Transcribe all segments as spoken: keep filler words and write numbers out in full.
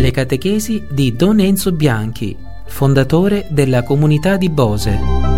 le catechesi di Don Enzo Bianchi, fondatore della comunità di Bose.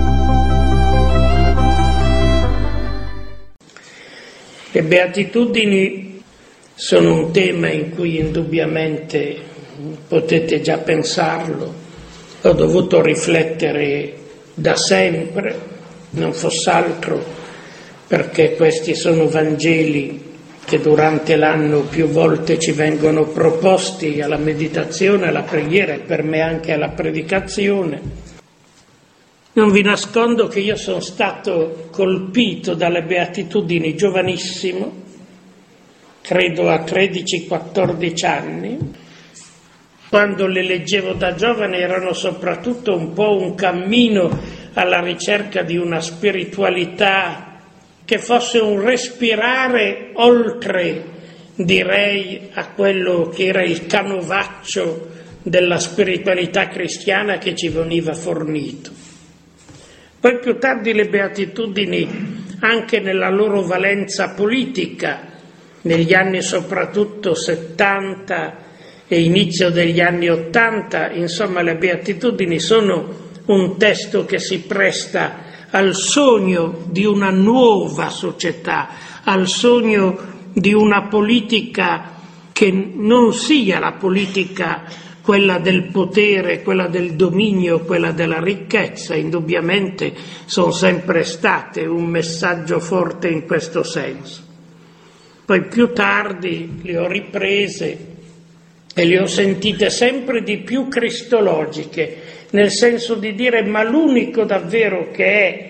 Le beatitudini sono un tema in cui indubbiamente potete già pensarlo. Ho dovuto riflettere da sempre, non fosse altro perché questi sono Vangeli che durante l'anno più volte ci vengono proposti alla meditazione, alla preghiera e per me anche alla predicazione. Non vi nascondo che io sono stato colpito dalle beatitudini giovanissimo, credo a tredici quattordici anni. Quando le leggevo da giovane erano soprattutto un po' un cammino alla ricerca di una spiritualità che fosse un respirare oltre, direi, a quello che era il canovaccio della spiritualità cristiana che ci veniva fornito. Poi più tardi le beatitudini, anche nella loro valenza politica, negli anni soprattutto settanta e inizio degli anni ottanta, insomma le beatitudini sono un testo che si presta al sogno di una nuova società, al sogno di una politica che non sia la politica quella del potere, quella del dominio, quella della ricchezza. Indubbiamente sono sempre state un messaggio forte in questo senso. Poi più tardi le ho riprese e le ho sentite sempre di più cristologiche, nel senso di dire ma l'unico davvero che è